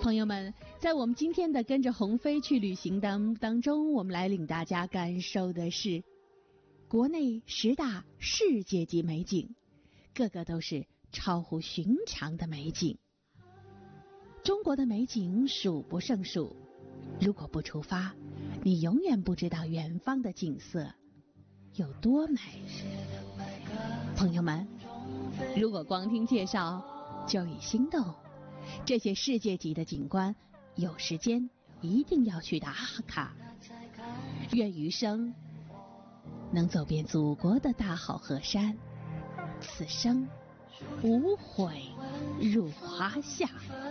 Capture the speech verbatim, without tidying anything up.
朋友们，在我们今天的跟着鸿飞去旅行当当中，我们来领大家感受的是国内十大世界级美景，个个都是超乎寻常的美景。中国的美景数不胜数，如果不出发，你永远不知道远方的景色有多美。朋友们，如果光听介绍就已心动，这些世界级的景观，有时间一定要去打卡。愿余生能走遍祖国的大好河山，此生无悔入华夏。